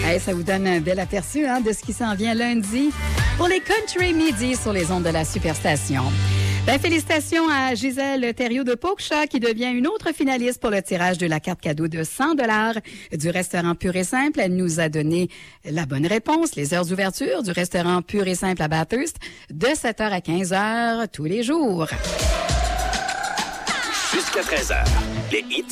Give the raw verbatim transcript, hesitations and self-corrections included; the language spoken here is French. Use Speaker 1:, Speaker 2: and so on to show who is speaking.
Speaker 1: Hey, ça vous donne un bel aperçu hein, de ce qui s'en vient lundi pour les Country Midi sur les ondes de la Superstation. Ben, félicitations à Gisèle Thériault de Poccha qui devient une autre finaliste pour le tirage de la carte cadeau de cent dollars du restaurant Pur et Simple. Elle nous a donné la bonne réponse, les heures d'ouverture du restaurant Pur et Simple à Bathurst de sept heures à quinze heures tous les jours.
Speaker 2: Jusqu'à treize heures, les hits